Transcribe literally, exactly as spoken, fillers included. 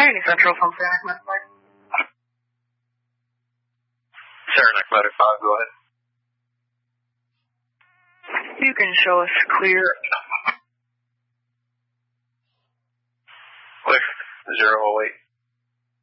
Miami Central from Saranac Medical. Saranac Medical, go ahead. You can show us clear. Clear. Zero oh eight.